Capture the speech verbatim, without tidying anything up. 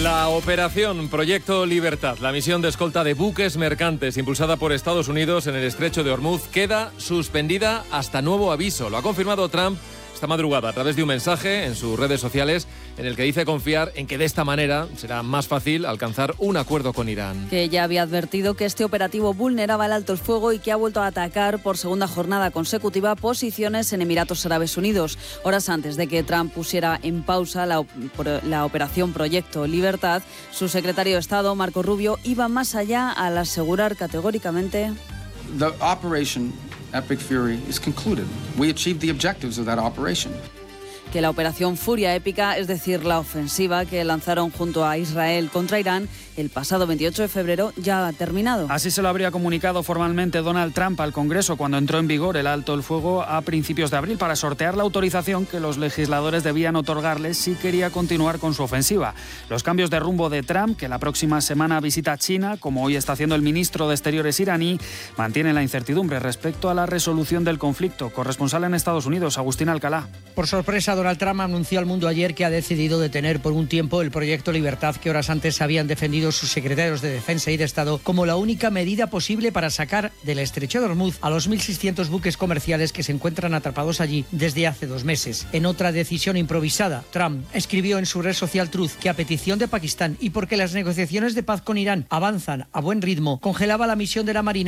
La operación Proyecto Libertad, la misión de escolta de buques mercantes impulsada por Estados Unidos en el estrecho de Hormuz, queda suspendida hasta nuevo aviso. Lo ha confirmado Trump esta madrugada a través de un mensaje en sus redes sociales en el que dice confiar en que de esta manera será más fácil alcanzar un acuerdo con Irán. Que ya había advertido que este operativo vulneraba el alto el fuego y que ha vuelto a atacar por segunda jornada consecutiva posiciones en Emiratos Árabes Unidos. Horas antes de que Trump pusiera en pausa la, la operación Proyecto Libertad, su secretario de Estado, Marco Rubio, iba más allá al asegurar categóricamente: The operation Epic Fury is concluded. We achieved the objectives of that operation. Que la operación Furia Épica, es decir, la ofensiva que lanzaron junto a Israel contra Irán el pasado veintiocho de febrero, ya ha terminado. Así se lo habría comunicado formalmente Donald Trump al Congreso cuando entró en vigor el alto el fuego a principios de abril para sortear la autorización que los legisladores debían otorgarle si quería continuar con su ofensiva. Los cambios de rumbo de Trump, que la próxima semana visita China, como hoy está haciendo el ministro de Exteriores iraní, mantienen la incertidumbre respecto a la resolución del conflicto. Corresponsal en Estados Unidos, Agustín Alcalá. Por sorpresa, Donald Trump anunció al mundo ayer que ha decidido detener por un tiempo el proyecto Libertad que horas antes habían defendido sus secretarios de Defensa y de Estado como la única medida posible para sacar del estrecho de Hormuz a los mil seiscientos buques comerciales que se encuentran atrapados allí desde hace dos meses. En otra decisión improvisada, Trump escribió en su red social Truth que a petición de Pakistán y porque las negociaciones de paz con Irán avanzan a buen ritmo, congelaba la misión de la Marina